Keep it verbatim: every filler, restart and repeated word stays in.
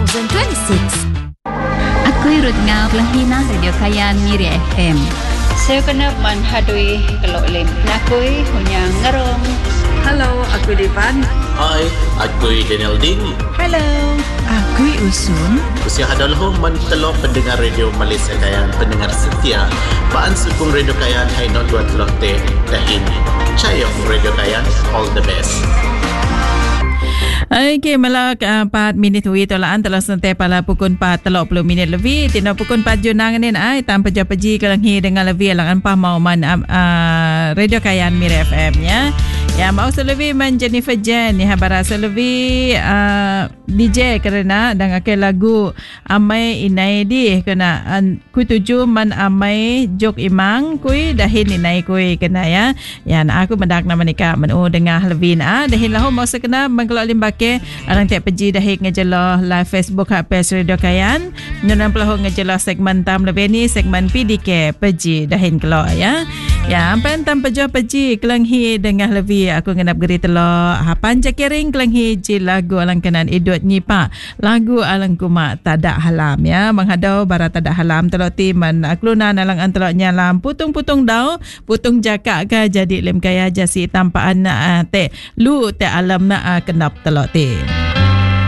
twenty-six. Aku Ruth Ngau Pelahina Radio Kayan Miri F M. Saya kena manhadui kalau lim. Nakui hunyang ngerong. Hello, aku Devan. Hai, aku Daniel Ding. Hello, aku Usun. Usia adalah mentelok pendengar radio Malaysia Kayan, pendengar setia. Baan sukung radio Kayan hai not dua telok teh dahin. Cayong radio Kayan, all the best. Okey, malah empat minit wi tolaan telah sentai pala pukul empat telok puluh minit lebih. Tino pukul empat junang ni ai tanpa japaji kelangi dengan lebih alang empah mau man uh, Radio Kayan Miri F M ya. Ya mau selebih man Jennifer Jen ni habara selebih uh, D J kerana dan akan lagu amai inai di kena uh, ku tuju man amai jok imang kui dahin inai kui kena ya. Ya aku mendak nama nikah menu dengar lebih ah dahin lahu mau sekena mengkelak limbake orang tiap peji dahin ngejelah live Facebook hak Pes Radio Kayan nunam pelahu ngejelah segmen tam lebih ni segmen P D K peji dahin kelak ya. Ya ampan tam pejo peji kelanghi dengar lebih aku ngenap geri telok hapan jakiring kelanghi ji lagu alang kanan idut nyipa lagu alang kuma tadak halam ya menghadau barat tadak halam telok ti man aklunan alang antelok nyalam putung-putung dau putung jakak ka jadi lem kaya jasi tampaan na te lu te alam na kenap telok ti.